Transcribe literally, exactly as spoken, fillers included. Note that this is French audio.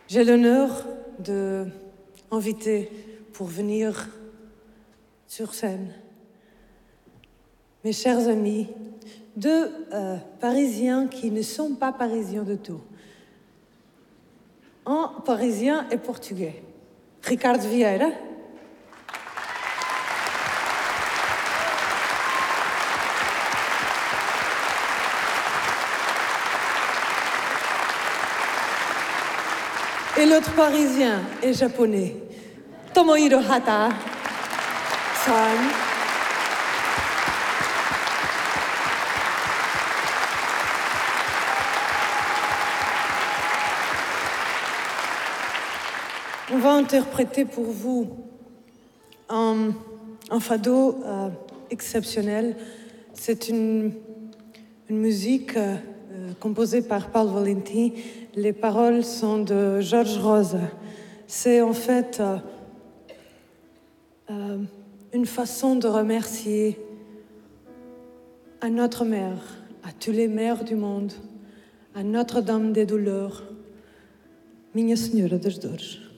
J'ai l'honneur d'inviter pour venir sur scène mes chers amis, deux euh, Parisiens qui ne sont pas Parisiens du tout. Un Parisien et Portugais. Ricardo Vieira. Et l'autre Parisien est japonais. Tomohiro Hata. San. On va interpréter pour vous un, un fado euh, exceptionnel. C'est une, une musique euh, composée par Paul Valenti. Les paroles sont de Georges Rosa. C'est en fait euh, euh, une façon de remercier à notre mère, à tous les mères du monde, à Notre-Dame des Douleurs, Minha Senhora das Dores.